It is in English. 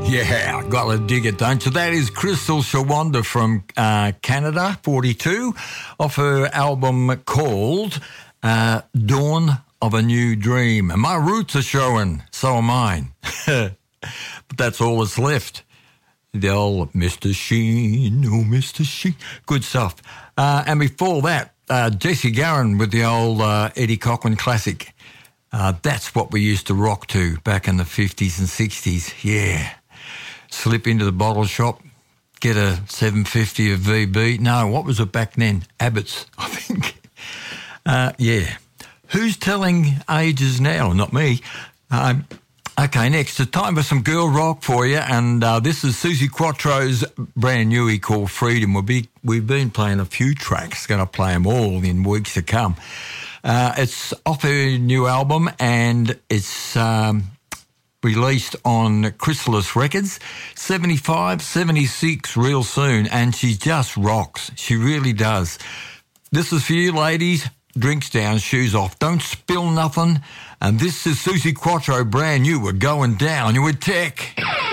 Yeah, gotta dig it, don't you? That is Crystal Shawanda from Canada, 42, off her album called Dawn of a New Dream. And my roots are showing, so are mine. But that's all that's left. The old Mr. Sheen, oh Mr. Sheen, good stuff. And before that, Jesse Garron with the old Eddie Cochran classic. That's what we used to rock to back in the 50s and 60s, yeah. Slip into the bottle shop, get a 750 of VB. No, what was it back then? Abbott's, I think. Yeah. Who's telling ages now? Not me. Okay, next, it's time for some girl rock for you, and this is Suzi Quatro's brand newie called Freedom. We've been playing a few tracks, going to play them all in weeks to come. It's off her new album, and it's released on Chrysalis Records, 75, 76 real soon, and she just rocks. She really does. This is for you ladies. Drinks down, shoes off. Don't spill nothing. And this is Suzi Quatro, brand new. We're going down. You're with Tech.